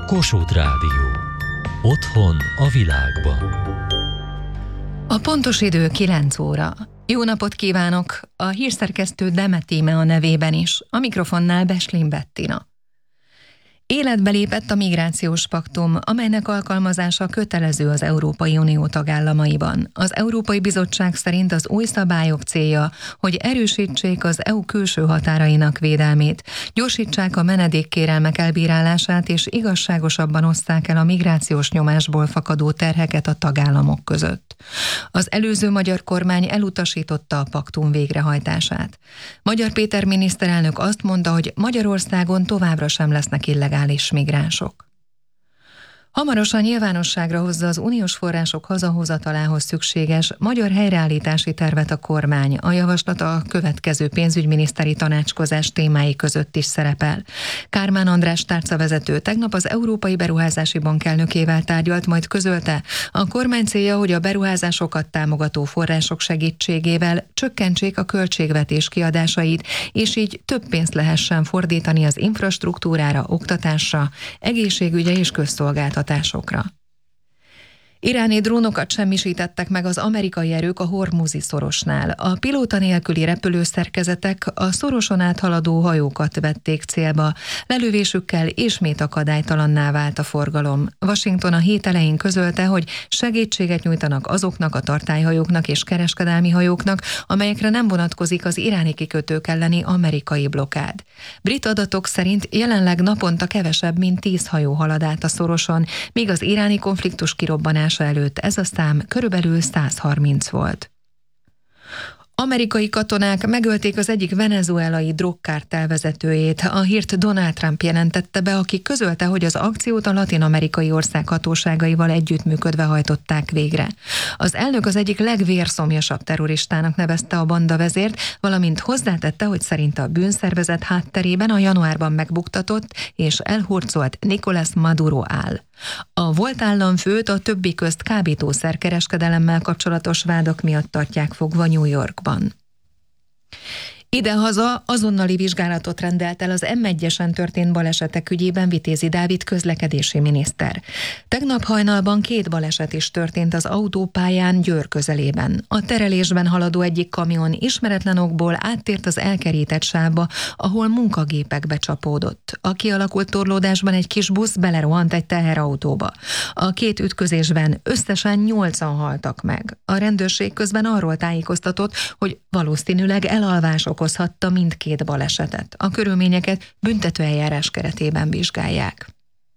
Kossuth Rádió. Otthon a világban. A pontos idő 9 óra. Jó napot kívánok! A hírszerkesztő Demet Íme a nevében is. A mikrofonnál Beslin Bettina. Életbe lépett a migrációs paktum, amelynek alkalmazása kötelező az Európai Unió tagállamaiban. Az Európai Bizottság szerint az új szabályok célja, hogy erősítsék az EU külső határainak védelmét, gyorsítsák a menedékkérelmek elbírálását és igazságosabban osszák el a migrációs nyomásból fakadó terheket a tagállamok között. Az előző magyar kormány elutasította a paktum végrehajtását. Magyar Péter miniszterelnök azt mondta, hogy Magyarországon továbbra sem lesznek illegális migránsok. Hamarosan nyilvánosságra hozza az uniós források hazahozatalához szükséges magyar helyreállítási tervet a kormány. A javaslat a következő pénzügyminiszteri tanácskozás témái között is szerepel. Kármán András tárcavezető tegnap az Európai Beruházási Bank elnökével tárgyalt, majd közölte, a kormány célja, hogy a beruházásokat támogató források segítségével csökkentsék a költségvetés kiadásait, és így több pénzt lehessen fordítani az infrastruktúrára, oktatásra, egészségügyre és közszolgáltatásra. Iráni drónokat semmisítettek meg az amerikai erők a Hormuzi szorosnál. A pilóta nélküli repülőszerkezetek a szoroson áthaladó hajókat vették célba. Lelövésükkel ismét akadálytalanná vált a forgalom. Washington a hét elején közölte, hogy segítséget nyújtanak azoknak a tartályhajóknak és kereskedelmi hajóknak, amelyekre nem vonatkozik az iráni kikötők elleni amerikai blokkád. Brit adatok szerint jelenleg naponta kevesebb, mint 10 hajó halad át a szoroson, míg az iráni konfliktus kirobbanása előtt ez a szám körülbelül 130 volt. Amerikai katonák megölték az egyik venezuelai drogkártel vezetőjét. A hírt Donald Trump jelentette be, aki közölte, hogy az akciót a latin-amerikai ország hatóságaival együttműködve hajtották végre. Az elnök az egyik legvérszomjasabb terroristának nevezte a banda vezért, valamint hozzátette, hogy szerinte a bűnszervezet hátterében a januárban megbuktatott és elhurcolt Nicolás Maduro áll. A volt államfőt a többi közt kábítószerkereskedelemmel kapcsolatos vádak miatt tartják fogva New Yorkban. Idehaza azonnali vizsgálatot rendelt el az M1-esen történt balesetek ügyében Vitézi Dávid közlekedési miniszter. Tegnap hajnalban 2 baleset is történt az autópályán Győr közelében. A terelésben haladó egyik kamion ismeretlen okból áttért az elkerített sávba, ahol munkagépekbe csapódott. A kialakult torlódásban egy kis busz belerohant egy teherautóba. A 2 ütközésben összesen 8-an haltak meg. A rendőrség közben arról tájékoztatott, hogy valószínűleg elalvás okozhatta mindkét balesetet. A körülményeket büntetőeljárás keretében vizsgálják.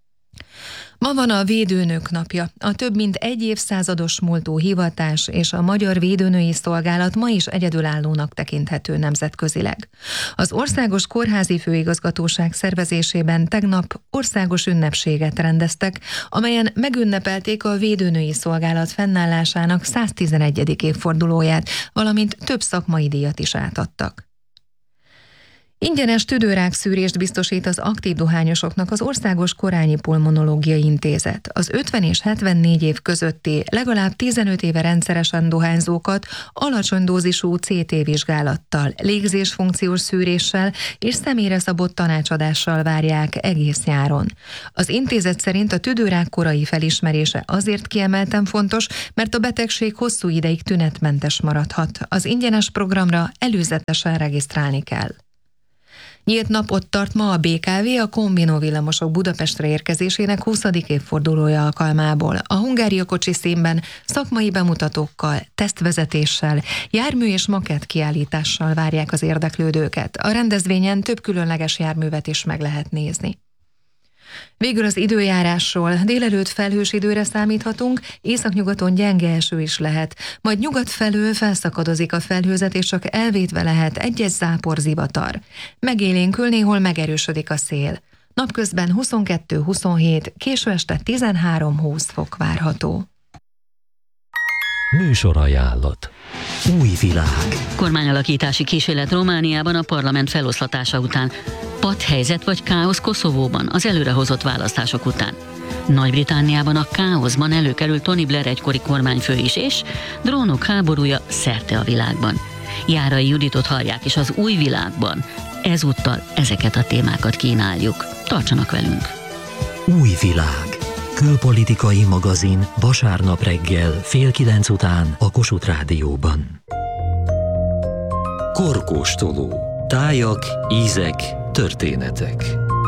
Ma van a Védőnők napja. A több mint egy évszázados múltú hivatás és a Magyar Védőnői Szolgálat ma is egyedülállónak tekinthető nemzetközileg. Az Országos Kórházi Főigazgatóság szervezésében tegnap országos ünnepséget rendeztek, amelyen megünnepelték a Védőnői Szolgálat fennállásának 111. évfordulóját, valamint több szakmai díjat is átadtak. Ingyenes tüdőrákszűrést biztosít az aktív dohányosoknak az Országos Korányi Pulmonológiai Intézet. Az 50 és 74 év közötti, legalább 15 éve rendszeresen dohányzókat alacsony dózisú CT vizsgálattal, légzésfunkciós szűréssel és személyre szabott tanácsadással várják egész nyáron. Az intézet szerint a tüdőrák korai felismerése azért kiemelten fontos, mert a betegség hosszú ideig tünetmentes maradhat. Az ingyenes programra előzetesen regisztrálni kell. Nyílt napot tart ma a BKV a Combino villamosok Budapestre érkezésének 20. évfordulója alkalmából. A Hungária kocsi színben szakmai bemutatókkal, tesztvezetéssel, jármű és makett kiállítással várják az érdeklődőket. A rendezvényen több különleges járművet is meg lehet nézni. Végül az időjárásról. Délelőtt felhős időre számíthatunk, északnyugaton gyenge eső is lehet, majd nyugat felől felszakadozik a felhőzet, és csak elvétve lehet egy-egy zápor zivatar. Megélénkül, néhol megerősödik a szél. Napközben 22-27, késő este 13-20 fok várható. Műsorajánlat. Új világ. Kormányalakítási kísérlet Romániában a parlament feloszlatása után. Patthelyzet vagy káosz Koszovóban az előrehozott választások után. Nagy-Britanniában a káoszban előkerült Tony Blair egykori kormányfő is, és drónok háborúja szerte a világban. Járai Juditot hallják is az Új világban. Ezúttal ezeket a témákat kínáljuk. Tartsanak velünk! Új világ. Külpolitikai magazin vasárnap reggel 8:30 után a Kossuth Rádióban. Korkóstoló. Tájak, ízek, történetek.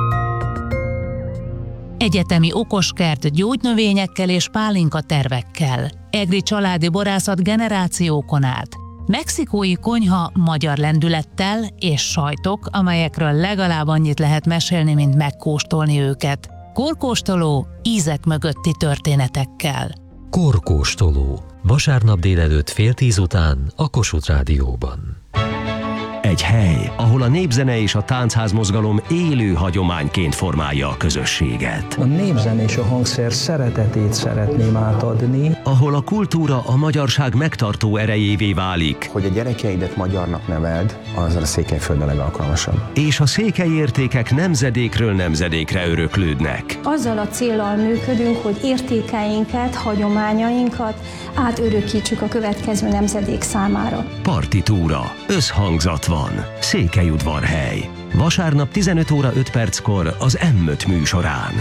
Egyetemi okoskert gyógynövényekkel és pálinka tervekkel. Egri családi borászat generációkon át. Mexikói konyha magyar lendülettel és sajtok, amelyekről legalább annyit lehet mesélni, mint megkóstolni őket. Korkóstoló ízek mögötti történetekkel. Korkóstoló. Vasárnap délelőtt 9:30 után a Kossuth Rádióban. Egy hely, ahol a népzene és a táncház mozgalom élő hagyományként formálja a közösséget. A népzene és a hangszer szeretetét szeretném átadni. Ahol a kultúra a magyarság megtartó erejévé válik. Hogy a gyerekeidet magyarnak neveld, azzal a Székelyföld a legalkalmasabb. És a székely értékek nemzedékről nemzedékre öröklődnek. Azzal a céllal működünk, hogy értékeinket, hagyományainkat átörökítsük a következő nemzedék számára. Partitúra, összhangzat van. Székelyudvarhely. Vasárnap 15:05 az M5 műsorán.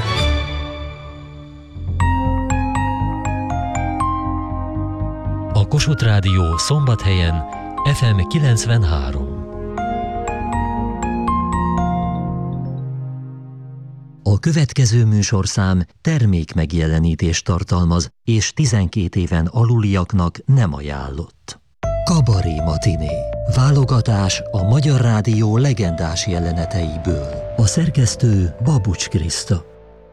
A Kossuth Rádió Szombathelyen FM 93. A következő műsorszám termékmegjelenítést tartalmaz, és 12 éven aluliaknak nem ajánlott. Kabaré matiné. Válogatás a Magyar Rádió legendás jeleneteiből. A szerkesztő Babucs Kriszta.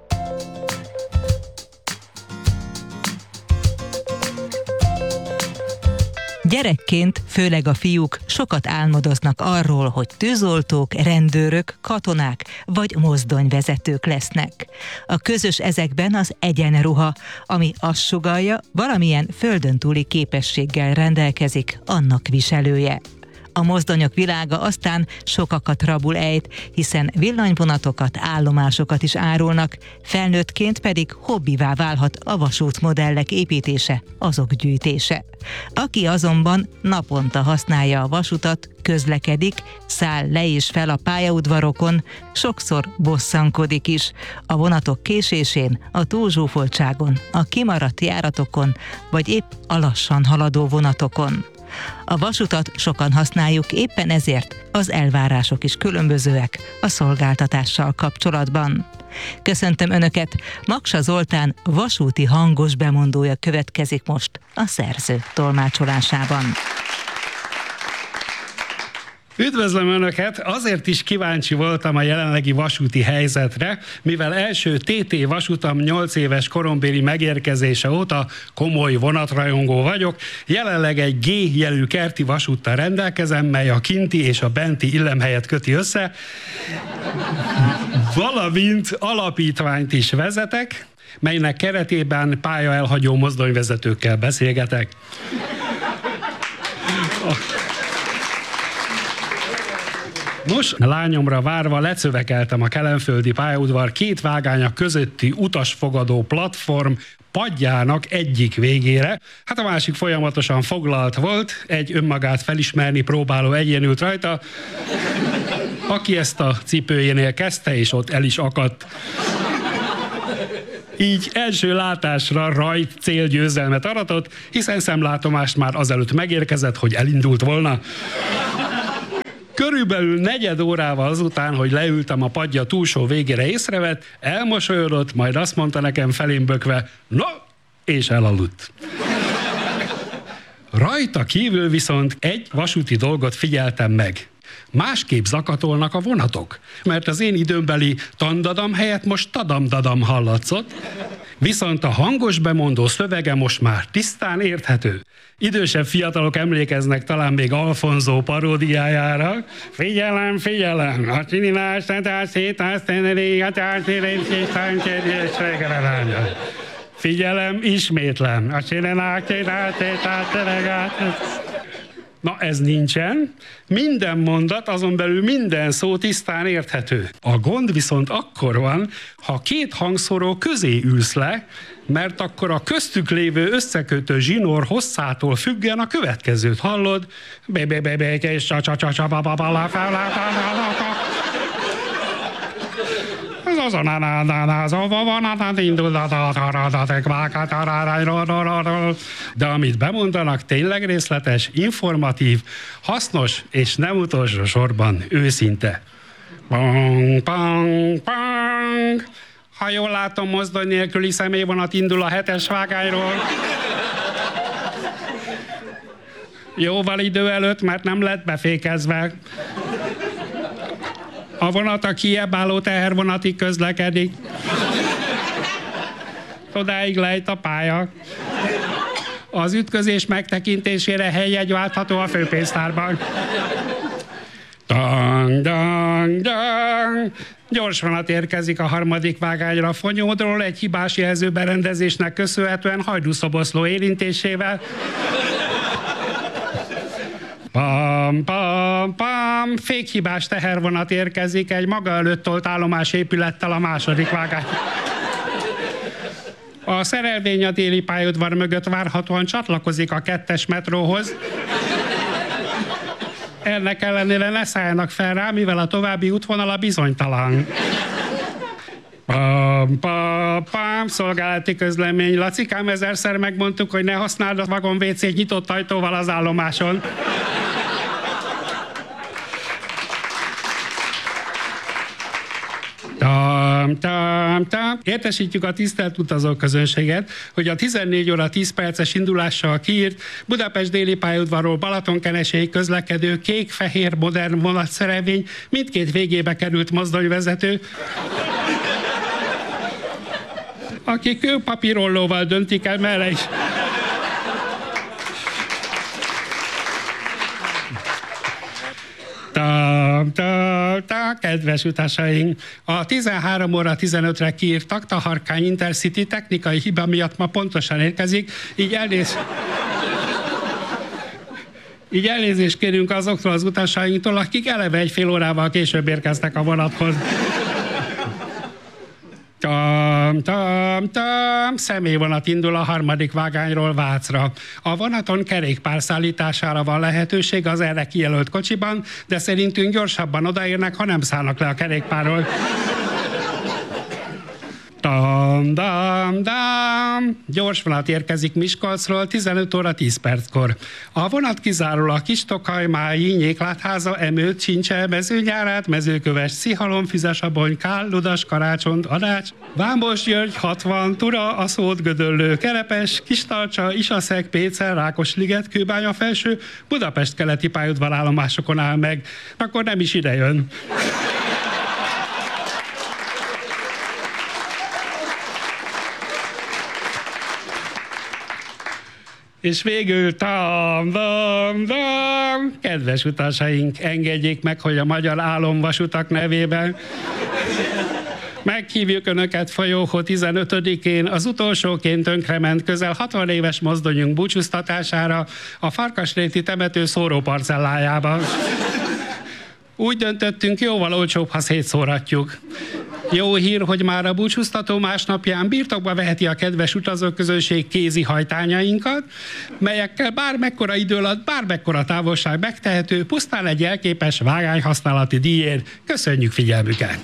Gyerekként, főleg a fiúk sokat álmodoznak arról, hogy tűzoltók, rendőrök, katonák vagy mozdonyvezetők lesznek. A közös ezekben az egyenruha, ami azt sugallja, valamilyen földön túli képességgel rendelkezik annak viselője. A mozdonyok világa aztán sokakat rabul ejt, hiszen villanyvonatokat, állomásokat is árulnak, felnőttként pedig hobbivá válhat a vasútmodellek építése, azok gyűjtése. Aki azonban naponta használja a vasutat, közlekedik, száll le és fel a pályaudvarokon, sokszor bosszankodik is a vonatok késésén, a túlzsúfoltságon, a kimaradt járatokon, vagy épp a lassan haladó vonatokon. A vasutat sokan használjuk, éppen ezért az elvárások is különbözőek a szolgáltatással kapcsolatban. Köszöntöm Önöket, Maksa Zoltán vasúti hangos bemondója következik most a szerző tolmácsolásában. Üdvözlöm Önöket! Azért is kíváncsi voltam a jelenlegi vasúti helyzetre, mivel első TT vasutam 8 éves korombéli megérkezése óta komoly vonatrajongó vagyok. Jelenleg egy G jelű kerti vasúttal rendelkezem, mely a kinti és a benti illemhelyet köti össze, valamint alapítványt is vezetek, melynek keretében pályaelhagyó mozdonyvezetőkkel beszélgetek. Nos, lányomra várva lecövekeltem a kelenföldi pályaudvar 2 vágánya közötti utasfogadó platform padjának egyik végére. Hát a másik folyamatosan foglalt volt, egy önmagát felismerni próbáló egyén ült rajta, aki ezt a cipőjénél kezdte, és ott el is akadt. Így első látásra rajt célgyőzelmet aratott, hiszen szemlátomást már azelőtt megérkezett, hogy elindult volna. Körülbelül 4 órával azután, hogy leültem a padja túlsó végére, észrevett, elmosolyodott, majd azt mondta nekem felém bökve, no, és elaludt. Rajta kívül viszont egy vasúti dolgot figyeltem meg. Másképp zakatolnak a vonatok, mert az én időmbeli tandadam helyett most tadam-dadam hallatszott, viszont a hangos bemondó szövege most már tisztán érthető. Idősebb fiatalok emlékeznek talán még Alfonso paródiájára. Figyelem, figyelem! A csinilás, figyelem, ismétlem! A csinilás, na ez nincsen. Minden mondat, azon belül minden szó tisztán érthető. A gond viszont akkor van, ha 2 hangszóró közé ülsz le, mert akkor a köztük lévő összekötő zsinór hosszától függően a következőt hallod. Az De amit bemondanak, tényleg részletes, informatív, hasznos, és nem utolsó sorban őszinte. Pang, pang, pang. Ha jól látom, mozdony nélküli személyvonat indul a 7-es vágányról. Jóval idő előtt, mert nem lett befékezve. A vonat a kijebb álló tehervonatig közlekedik. Odáig lejt a pálya. Az ütközés megtekintésére helyjegy váltható a főpénztárban. Dang, dang, dang. Gyors vonat érkezik a 3. vágányra Fonyódról egy hibás jelzőberendezésnek köszönhetően Hajdú-Szoboszló érintésével. Pam, pam, pam. Fékhibás tehervonat érkezik egy maga előtt tolt állomásépülettel a 2. vágány. A szerelvény a déli pályaudvar mögött várhatóan csatlakozik a 2-es metróhoz. Ennek ellenére ne szálljanak fel rá, mivel a további útvonala bizonytalan. Pam, pam, pam, szolgálati közlemény. Lacikám, 1000-szer megmondtuk, hogy ne használd a vagon WC-t nyitott ajtóval az állomáson. Tam, tam, tam. Értesítjük a tisztelt utazóközönséget, hogy a 14 óra 10 perces indulással kiírt Budapest déli pályaudvarról Balatonkeneséig közlekedő kék-fehér modern vonatszerelvény mindkét végébe került mozdonyvezető, aki kőpapírollóval döntik el, merre is. Kedves utasaink! A 13 óra 15-re kiírt Taktaharkány Intercity technikai hiba miatt ma pontosan érkezik, így elnézést kérünk azoktól az utasainktól, akik eleve egy fél órával később érkeztek a vonathoz. Tam, tam, tam. Személyvonat indul a 3. vágányról Vácra. A vonaton kerékpár szállítására van lehetőség az erre kijelölt kocsiban, de szerintünk gyorsabban odaérnek, ha nem szállnak le a kerékpárról. Dam, dam, dam. Gyors vonat érkezik Miskolcról 15 óra 10 perckor. A vonat kizárólag Kis-Tokaj, Mályi, Nyéklátháza, Emőt, Csincse, Mezőnyárát, Mezőköves, Szihalom, Füzesabony, Kál, Ludas, Karácsont, Adács, Vámos-György, 60, Tura, Aszód, Gödöllő, Kerepes, Kistarcsa, Isaszeg, Pécel, Rákosliget, Kőbánya felső, Budapest keleti pályaudvarállomásokon áll meg. Akkor nem is ide jön. És végül tam, tam, tam. Kedves utasaink, engedjék meg, hogy a Magyar Álomvasutak nevében meghívjuk Önöket folyóhó 15-én az utolsóként tönkrement közel 60 éves mozdonyunk búcsúztatására a Farkasréti temető szóróparcellájába. Úgy döntöttünk, jóval olcsóbb, ha szétszóratjuk. Jó hír, hogy már a búcsúztató másnapján birtokba veheti a kedves utazóközönség kézi hajtányainkat, melyekkel bármekkora idő alatt, bármekkora távolság megtehető, pusztán egy jelképes vágányhasználati díjért. Köszönjük figyelmüket!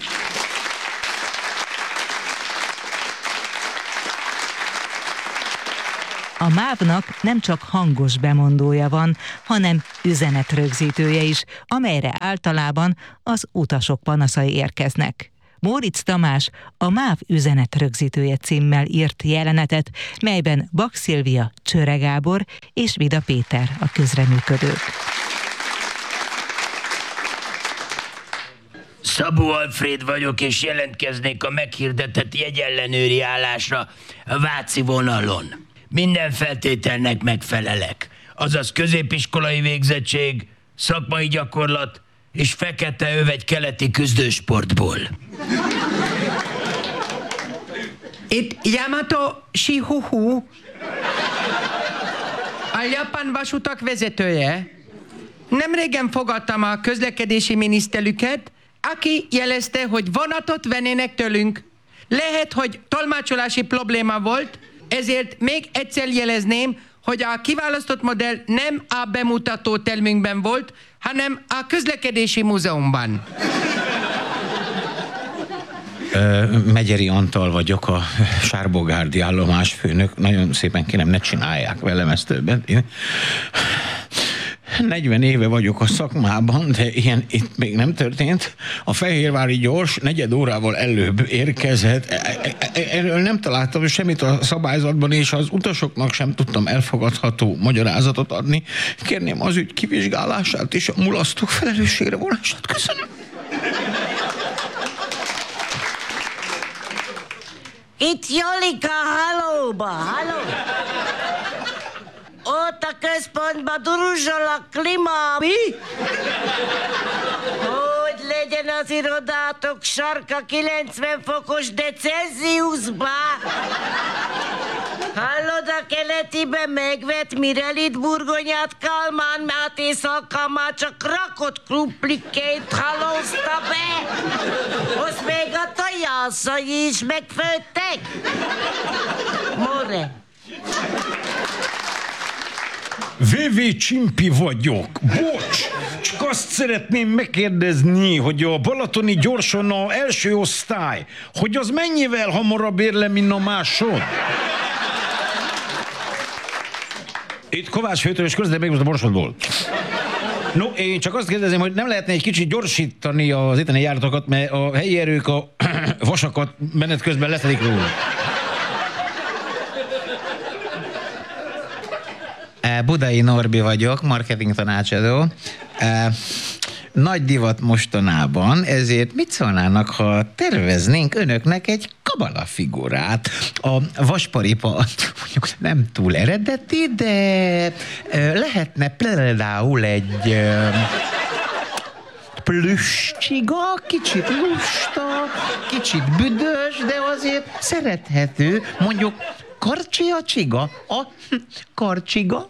A MÁV-nak nem csak hangos bemondója van, hanem üzenetrögzítője is, amelyre általában az utasok panaszai érkeznek. Móricz Tamás a MÁV üzenetrögzítője címmel írt jelenetet, melyben Bak Szilvia, Csöre Gábor és Vida Péter a közreműködők. Szabó Alfréd vagyok, és jelentkeznék a meghirdetett jegyellenőri állásra a váci vonalon. Minden feltételnek megfelelek, azaz középiskolai végzettség, szakmai gyakorlat és fekete öv egy keleti küzdősportból. Itt Yamato Shihuhu, a japán vasutak vezetője. Nemrégen fogadtam a közlekedési miniszterüket, aki jelezte, hogy vonatot vennének tőlünk. Lehet, hogy tolmácsolási probléma volt, ezért még egyszer jelezném, hogy a kiválasztott modell nem a bemutató termünkben volt, hanem a közlekedési múzeumban. Megyeri Antal vagyok, a Sárbogárdi állomásfőnök. Nagyon szépen kérem, ne csinálják velem ezt többet. Én 40 éve vagyok a szakmában, de ilyen itt még nem történt. A fehérvári gyors 4 órával előbb érkezett. Erről nem találtam semmit a szabályzatban, és az utasoknak sem tudtam elfogadható magyarázatot adni. Kérném az ügy kivizsgálását és a mulasztók felelősségre vonását. Köszönöm. Itt Jolika, hallóba, halló! Ott a központban duruzsol a klíma. Mi? Hogy legyen az irodátok sarka 90 fokos, de Celsiusba? Hallod, a keletiben megvett Mirelit burgonyát, Kalmán Máté Szalkalmát csak rakott krumpliként halózta be. Most még a tojászai is megfőttek. More. VV Csimpi vagyok. Bocs, csak azt szeretném megkérdezni, hogy a balatoni gyorson a első osztály, hogy az mennyivel hamarabb ér le, mint a másod? Itt Kovács főtörős közben még most a Borsodból. No, én csak azt kérdezem, hogy nem lehetne egy kicsit gyorsítani az itteni járatokat, mert a helyi erők a vasakat menet közben leszedik róla. Budai Norbi vagyok, marketing tanácsadó. Nagy divat mostanában, ezért mit szólnának, ha terveznénk önöknek egy kabala figurát? A vasparipa mondjuk nem túl eredeti, de lehetne például egy plüsscsiga, kicsit lusta, kicsit büdös, de azért szerethető, mondjuk Karcsia csiga, a karcsiga.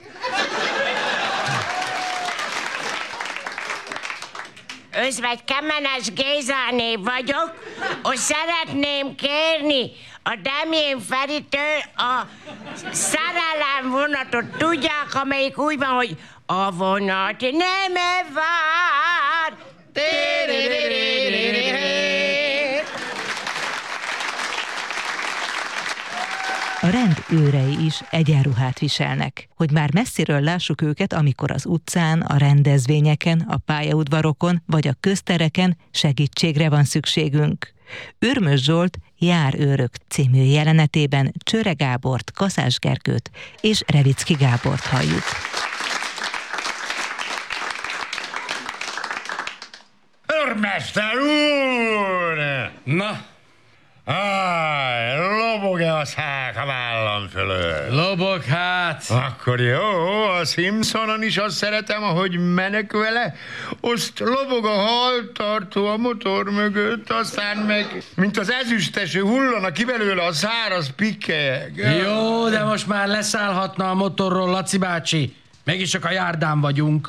Özvegy Kemenes Gézáné vagyok, és szeretném kérni a Demjén Feritől a szerelem vonatot. Tudják, amelyik úgy van, hogy a vonat nem vár. A rend őrei is egyenruhát viselnek, hogy már messziről lássuk őket, amikor az utcán, a rendezvényeken, a pályaudvarokon vagy a köztereken segítségre van szükségünk. Ürmös Zsolt Járőrök című jelenetében Csöre Gábort, Kaszás Gergőt és Revicki Gábort halljuk. Őrmester úr! Na? Lobog-e a szák a vállam fölött? Lobog hát. Akkor jó, a Simpsonon is azt szeretem, ahogy menek vele, azt lobog a haltartó a motor mögött, aztán meg, mint az ezüsteső hullana ki belőle a száraz pikkelyek. Jó, de most már leszállhatna a motorról, Laci bácsi. Mégis csak a járdán vagyunk.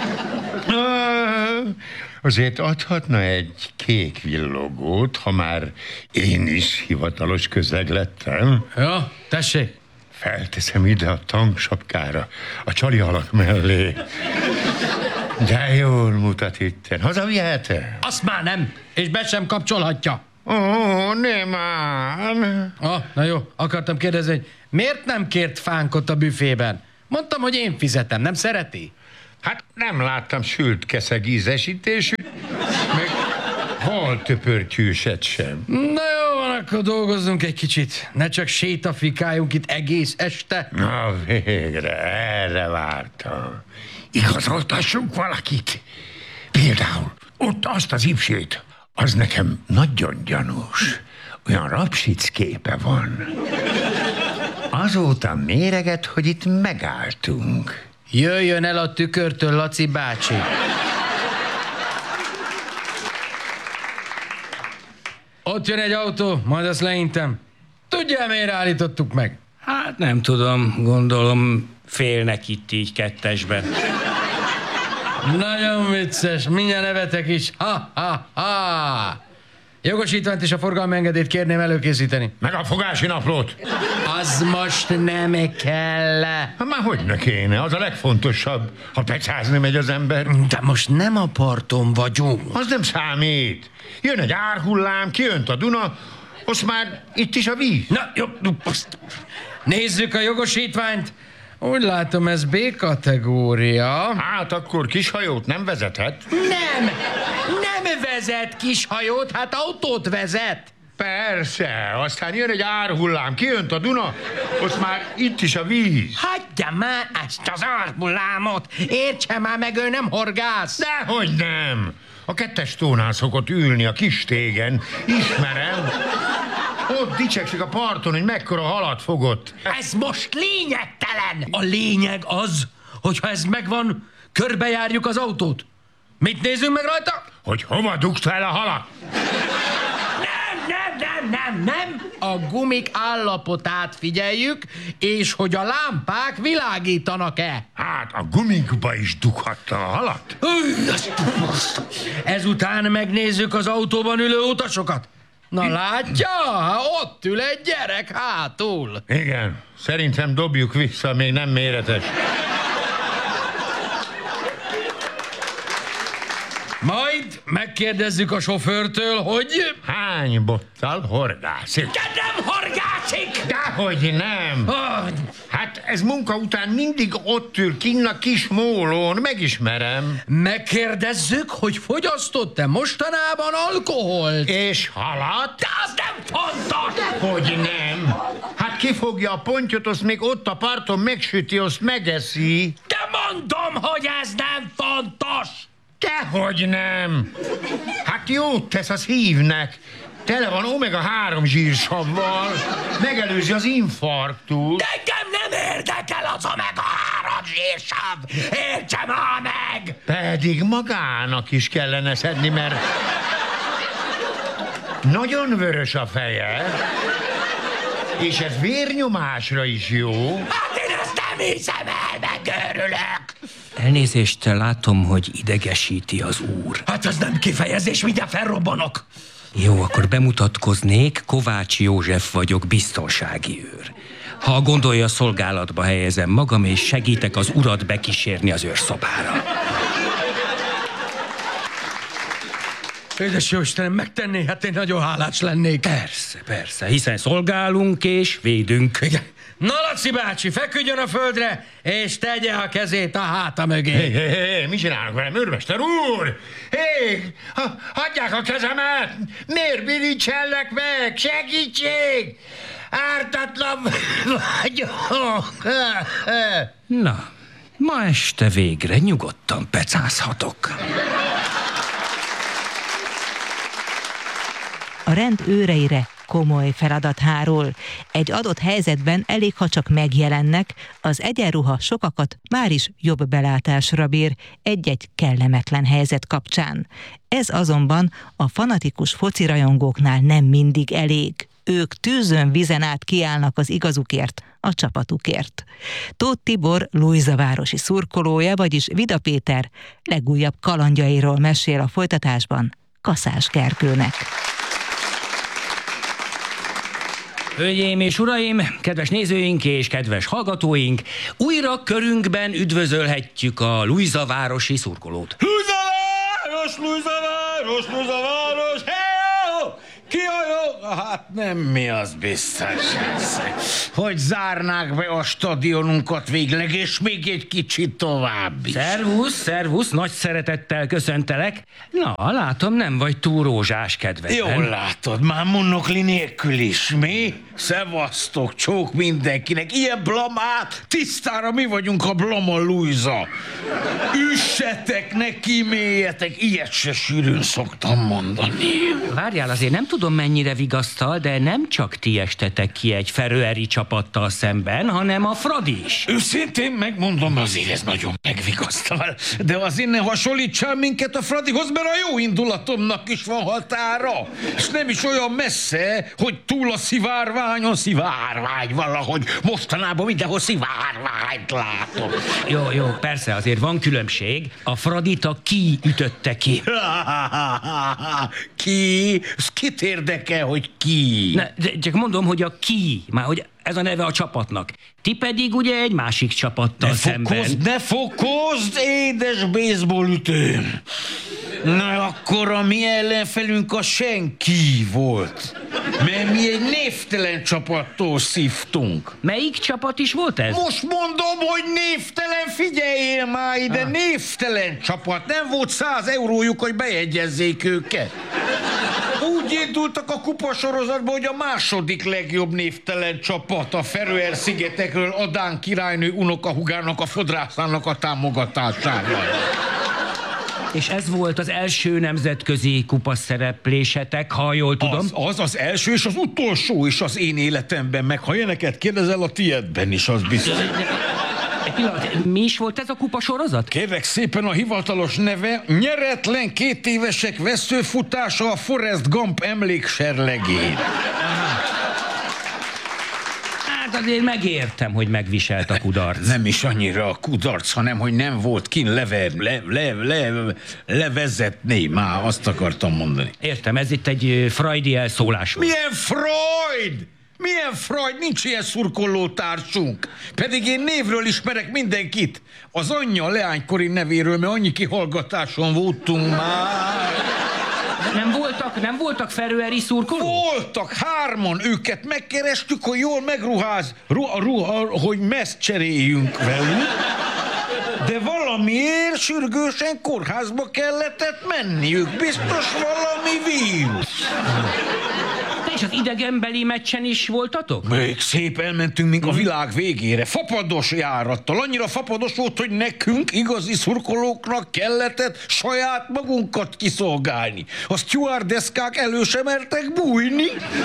Azért adhatna egy kék villogót, ha már én is hivatalos közeg lettem. Jó, tessék. Felteszem ide a tanksapkára, a csali alak mellé. De jól mutat itten. Hazavihetem? Azt már nem, és be sem kapcsolhatja. Ó, nem ám. Na jó, akartam kérdezni, hogy miért nem kért fánkot a büfében? Mondtam, hogy én fizetem, nem szereti? Hát nem láttam sült keszeg ízesítésű, meg hol töpörtyűset sem. Na jó van, akkor dolgozzunk egy kicsit. Ne csak sétafikáljunk itt egész este. Na végre, erre vártam. Igazoltassunk valakit. Például ott azt az ipsét, az nekem nagyon gyanús. Olyan rapsic képe van. Azóta méreget, hogy itt megálltunk. Jöjjön el a tükörtől, Laci bácsi. Ott jön egy autó, majd azt leintem. Tudjál, miért állítottuk meg? Hát nem tudom, gondolom félnek itt így kettesben. Nagyon vicces, mindjárt nevetek is. Ha, ha, ha! Jogosítványt és a forgalmi engedélyt kérném előkészíteni. Meg a fogási naplót. Az most nem kell. Már hogy ne kéne, az a legfontosabb, ha pecázni megy az ember. De most nem a parton vagyunk. Az nem számít. Jön egy árhullám, kiönt a Duna, most már itt is a víz. Na, jó, nézzük a jogosítványt. Úgy látom, ez B-kategória. Hát akkor kishajót nem vezethet. Nem vezet kishajót, hát autót vezet. Persze, aztán jön egy árhullám, kiönt a Duna, most már itt is a víz. Hagyja már ezt az árhullámot, értse már meg, ő nem horgász. Dehogy nem. A 2-es tónál szokott ülni a kis tégen, ismerem. Ott dicsekszik a parton, hogy mekkora halat fogott. Ez most lényegtelen. A lényeg az, hogyha ez megvan, körbejárjuk az autót. Mit nézünk meg rajta? Hogy hova dugta el a halat? Nem. A gumik állapotát figyeljük, és hogy a lámpák világítanak-e. Hát a gumikba is dughatta a halat. Ezután megnézzük az autóban ülő utasokat. Na látja, ott ül egy gyerek hátul. Igen, szerintem dobjuk vissza, még nem méretes. Majd megkérdezzük a sofőrtől, hogy... Hány bottal horgászik? De nem horgászik! Dehogy nem! Hát ez munka után mindig ott ül kinn a kis mólón, megismerem. Megkérdezzük, hogy fogyasztott-e mostanában alkoholt? És halat? De az nem fontos! Dehogy nem! Hát kifogja a pontyot, azt még ott a parton megsüti, azt megeszi. De mondom, hogy ez nem fontos! Dehogy nem! Hát jót tesz a szívnek. Tele van omega-3 zsírsavval. Megelőzi az infarktust. De engem nem érdekel az omega-3 zsírsav! Értse már meg! Pedig magának is kellene szedni, mert nagyon vörös a feje, és ez vérnyomásra is jó. Hát én ezt nem hiszem el, megőrülök! Elnézést, látom, hogy idegesíti az úr. Hát ez nem kifejezés, minden felrobbanok. Jó, akkor bemutatkoznék, Kovács József vagyok, biztonsági őr. Ha gondolja, szolgálatba helyezem magam, és segítek az urat bekísérni az őrszobára. Édes jó Istenem, megtenné? Hát én nagyon hálás lennék. Persze, hiszen szolgálunk és védünk. Igen. Na, Laci bácsi, feküdjön a földre, és tegye a kezét a háta mögé. Hé, mit csinálnak velem, őrmester úr? Hé, hagyják a kezemet! Miért birincselnek meg? Segítség! Ártatlan vagyok! Na, ma este végre nyugodtan pecázhatok. A rend őreire komoly feladat hárul. Egy adott helyzetben elég, ha csak megjelennek, az egyenruha sokakat már is jobb belátásra bír egy-egy kellemetlen helyzet kapcsán. Ez azonban a fanatikus focirajongóknál nem mindig elég. Ők tűzön vizen át kiállnak az igazukért, a csapatukért. Tóth Tibor Lujzavárosi szurkolója, vagyis Vida Péter legújabb kalandjairól mesél a folytatásban Kaszás Gergőnek. Hölgyeim és uraim, kedves nézőink és kedves hallgatóink, újra körünkben üdvözölhetjük a Lujzavárosi szurkolót. Lujzaváros! Hey-ho! Ki a jó? Hát nem mi az biztos. Hogy zárnák be a stadionunkat végleg, és még egy kicsit tovább is. Szervusz, nagy szeretettel köszöntelek. Na, látom, nem vagy túl rózsás kedvedben. Jól látod, már monokli nélkül is, mi? Szevasztok, csók mindenkinek. Ilyen blamát, tisztára mi vagyunk a blama Lujza. Üssetek, ne kíméljetek, ilyet se sűrűn szoktam mondani. Várjál, azért nem tudom, mennyire vigasz vigasztal, de nem csak ti estetek ki egy feröeri csapattal szemben, hanem a Fradi is. Őszintén megmondom, azért ez nagyon megvigasztal. De azért ne hasonlítsál minket a Fradihoz, mert a jó indulatomnak is van határa. És nem is olyan messze, hogy túl a szivárványon szivárvány valahogy. Mostanában mindenhol szivárványt látom. Jó, persze, azért van különbség. A Fradit a Ki ütötte ki. Ki? Kit érdekel, hogy ki? Csak mondom, hogy a Ki, már hogy ez a neve a csapatnak. Ti pedig ugye egy másik csapattal szemben. Ne fokozd, édes baseballütőm! Na akkor a mi ellenfelünk a senki volt. Mert mi egy névtelen csapattól szívtunk. Melyik csapat is volt ez? Most mondom, hogy névtelen, figyeljél már ide, névtelen csapat. Nem volt 100 eurójuk, hogy bejegyezzék őket. Úgy indultak a kupasorozatba, hogy a második legjobb névtelen csapat a Feröer-szigetekről Adán királynő unokahugának, a fodrászának a támogatásával. És ez volt az első nemzetközi kupaszereplésetek, ha jól tudom? Az első és az utolsó is az én életemben, meg ha ilyeneket kérdezel, a tiédben is, az biztos. Egy pillanat, mi is volt ez a kupasorozat? Kérlek szépen, a hivatalos neve nyeretlen 2 évesek veszőfutása a Forrest Gump emlékserlegén. Hát azért megértem, hogy megviselt a kudarc. Nem is annyira a kudarc, hanem hogy nem volt kin levezetni. Már azt akartam mondani. Értem, ez itt egy freudi elszólás volt. Milyen Freud? Milyen Freud? Nincs ilyen szurkolótársunk. Pedig én névről ismerek mindenkit. Az anyja leánykori nevéről, mert annyi kihallgatáson voltunk már. Nem voltak feröeri szurkolók? Voltak 3, őket megkerestük, hogy jól megruház, hogy meszt cseréljünk velük. De valamiért sürgősen kórházba kellett menniük. Biztos valami vírus. És az idegenbeli meccsen is voltatok? Még szép elmentünk, mint a világ végére. Fapados járattal. Annyira fapados volt, hogy nekünk, igazi szurkolóknak kellett saját magunkat kiszolgálni. A stewardeszkák elő sem mertek bújni.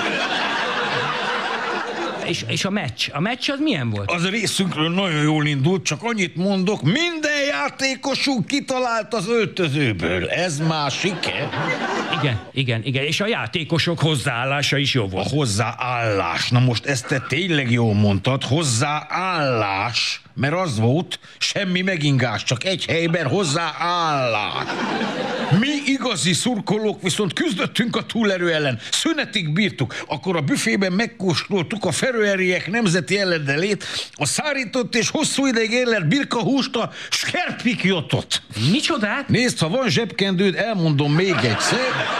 És a meccs? A meccs az milyen volt? Az részünkről nagyon jól indult, csak annyit mondok, minden játékosunk kitalált az öltözőből. Ez már siker. Igen. És a játékosok hozzáállása is jó volt. A hozzáállás. Na most ezt te tényleg jól mondtad, hozzáállás. Mert az volt, semmi megingás, csak egy helyben hozzáállás. Mi igazi szurkolók viszont küzdöttünk a túlerő ellen. Szünetig bírtuk. Akkor a büfében megkóstoltuk a feröeriek nemzeti ellendelét, a szárított és hosszú ideig érlelt birkahúst, a skerpikjotot. Micsodát? Nézd, ha van zsebkendőd, elmondom még egyszer.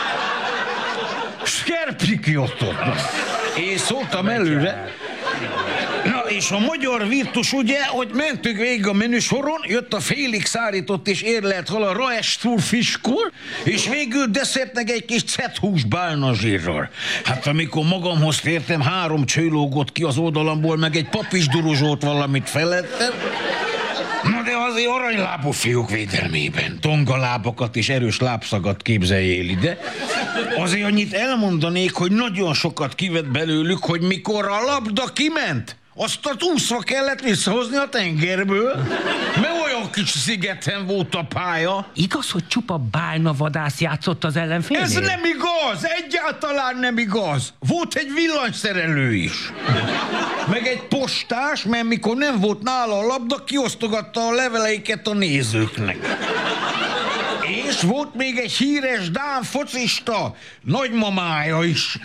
Skerpikjotot. Én szóltam előre. Na, és a magyar virtus ugye, hogy mentünk végig a menüsoron, jött a félig szárított és érlelt hal a Raesturfiskor, és végül desszertnek egy kis cethús bálnazsírral. Hát amikor magamhoz tértem, 3 cső lógott ki az oldalamból, meg egy papisduruzsót valamit felettem. Na de azért aranylábú fiúk védelmében. Tongalábakat és erős lábszagat képzeljél ide. Azért annyit elmondanék, hogy nagyon sokat kivett belőlük, hogy mikor a labda kiment, azt úszva kellett visszahozni a tengerből, mert olyan kis szigeten volt a pálya. Igaz, hogy csupa bálnavadász játszott az ellenfélnél? Ez nem igaz, egyáltalán nem igaz. Volt egy villanyszerelő is. Meg egy postás, mert mikor nem volt nála a labda, kiosztogatta a leveleiket a nézőknek. És volt még egy híres dán focista, nagymamája is.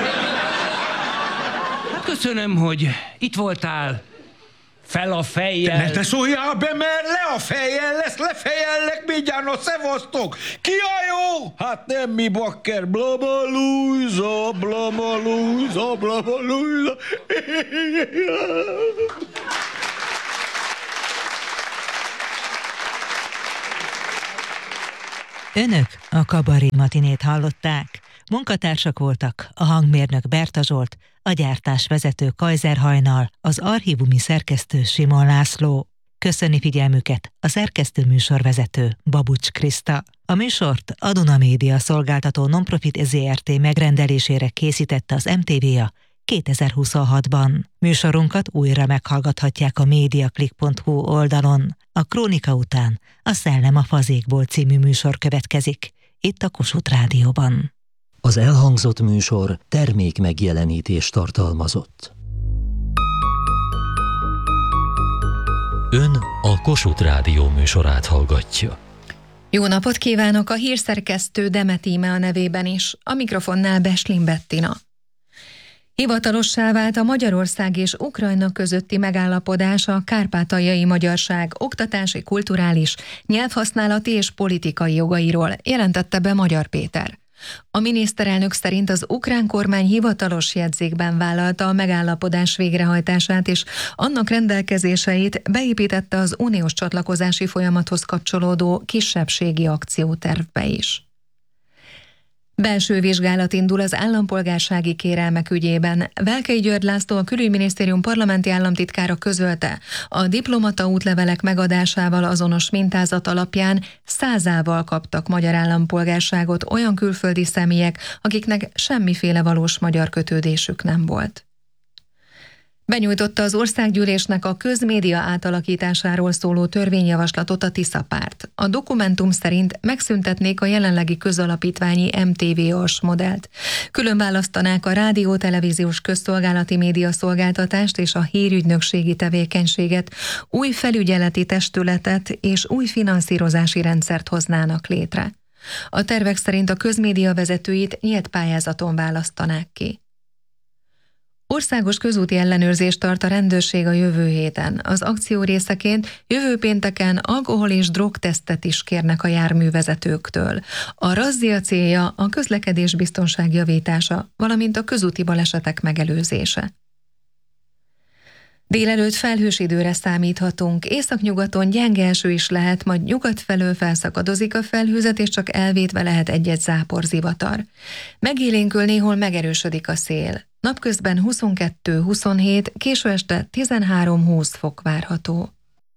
Köszönöm, hogy itt voltál. Fel a fejjel. Ne szóljál be, mert le a fejjel lesz, lefejellek mindjárt, a szevasztok. Ki a jó? Hát nem mi, bakker. Blabalújza, blabalújza, blabalújza. Önök a Kabaré matinét hallották. Munkatársak voltak a hangmérnök Berta Zsolt, a gyártásvezető Kajzer Hajnal, az archívumi szerkesztő Simon László. Köszöni figyelmüket a szerkesztő műsorvezető Babucs Kriszta. A műsort a Duna Média szolgáltató Nonprofit ZRT megrendelésére készítette az MTV-a 2026-ban. Műsorunkat újra meghallgathatják a mediaclick.hu oldalon. A Krónika után a Szellem a fazékból című műsor következik, itt a Kossuth Rádióban. Az elhangzott műsor termék megjelenítést tartalmazott. Ön a Kossuth Rádió műsorát hallgatja. Jó napot kívánok, a hírszerkesztő Demet Íme a nevében is, a mikrofonnál Beslin Bettina. Hivatalossá vált a Magyarország és Ukrajna közötti megállapodás a kárpátaljai magyarság oktatási, kulturális, nyelvhasználati és politikai jogairól, jelentette be Magyar Péter. A miniszterelnök szerint az ukrán kormány hivatalos jegyzékben vállalta a megállapodás végrehajtását, és annak rendelkezéseit beépítette az uniós csatlakozási folyamathoz kapcsolódó kisebbségi akciótervbe is. Belső vizsgálat indul az állampolgársági kérelmek ügyében. Velkei György László, a Külügyminisztérium parlamenti államtitkára közölte, a diplomata útlevelek megadásával azonos mintázat alapján 100-ával kaptak magyar állampolgárságot olyan külföldi személyek, akiknek semmiféle valós magyar kötődésük nem volt. Benyújtotta az országgyűlésnek a közmédia átalakításáról szóló törvényjavaslatot a Tisza párt. A dokumentum szerint megszüntetnék a jelenlegi közalapítványi MTV-os modellt. Külön választanák a rádió-televíziós közszolgálati médiaszolgáltatást és a hírügynökségi tevékenységet, új felügyeleti testületet és új finanszírozási rendszert hoznának létre. A tervek szerint a közmédia vezetőit nyílt pályázaton választanák ki. Országos közúti ellenőrzést tart a rendőrség a jövő héten. Az akció részeként jövő pénteken alkohol- és drogtesztet is kérnek a járművezetőktől. A razzia célja a közlekedés biztonság javítása, valamint a közúti balesetek megelőzése. Délelőtt felhős időre számíthatunk, északnyugaton gyenge eső is lehet, majd nyugat felől felszakadozik a felhőzet, és csak elvétve lehet egy-egy záporzivatar. Megélénkül néhol megerősödik a szél. Napközben 22-27, késő este 13-20 fok várható.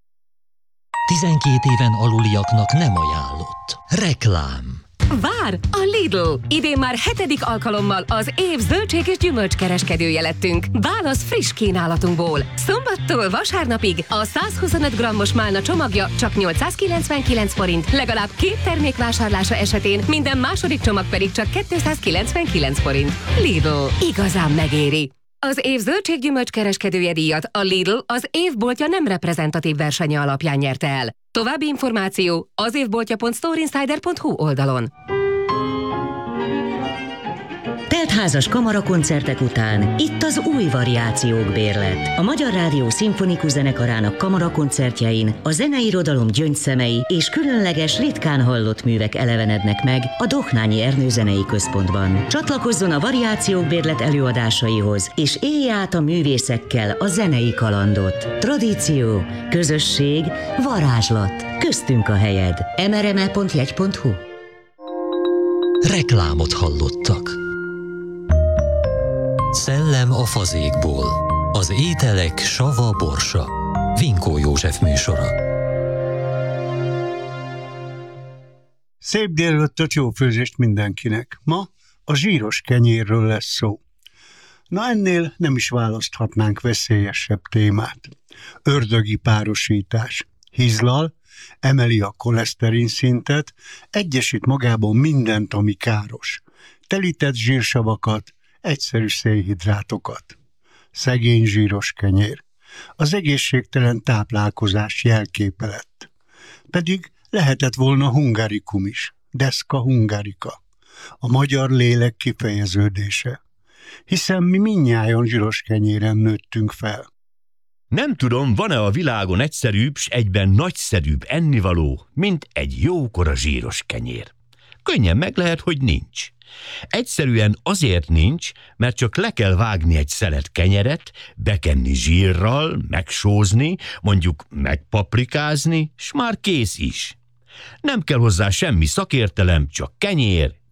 12 éven aluliaknak nem ajánlott. Reklám. Vár! A Lidl! Idén már 7. alkalommal az év zöldség- és gyümölcskereskedője lettünk. Válasz friss kínálatunkból. Szombattól vasárnapig a 125 grammos málna csomagja csak 899 forint, legalább 2 termék vásárlása esetén, minden második csomag pedig csak 299 forint. Lidl. Igazán megéri! Az év zöldség-gyümölcs kereskedője díjat a Lidl az évboltja nem reprezentatív versenye alapján nyerte el. További információ az évboltja.storeinsider.hu oldalon. Teltházas kamarakoncertek után itt az új variációk bérlet. A Magyar Rádió Szimfonikus Zenekarának kamarakoncertjein a zeneirodalom gyöngyszemei és különleges, ritkán hallott művek elevenednek meg a Dohnányi Ernő Zenei Központban. Csatlakozzon a variációk bérlet előadásaihoz, és élje át a művészekkel a zenei kalandot. Tradíció, közösség, varázslat. Köztünk a helyed. mrme.jegy.hu. Reklámot hallottak. Szellem a fazékból. Az ételek sava borsa. Vinkó József műsora. Szép délelőttöt, jó főzést mindenkinek. Ma a zsíros kenyérről lesz szó. Na ennél nem is választhatnánk veszélyesebb témát. Ördögi párosítás. Hizlal, emeli a koleszterin szintet, egyesít magában mindent, ami káros. Telített zsírsavakat, egyszerű szénhidrátokat. Szegény zsíros kenyér. Az egészségtelen táplálkozás jelképe lett. Pedig lehetett volna hungarikum is, deszka hungarika. A magyar lélek kifejeződése. Hiszen mi mindnyájan zsíros kenyéren nőttünk fel. Nem tudom, van-e a világon egyszerűbb, s egyben nagyszerűbb ennivaló, mint egy jókora zsíros kenyér. Könnyen meg lehet, hogy nincs. Egyszerűen azért nincs, mert csak le kell vágni egy szelet kenyeret, bekenni zsírral, megsózni, mondjuk megpaprikázni, s már kész is. Nem kell hozzá semmi szakértelem, csak kenyér,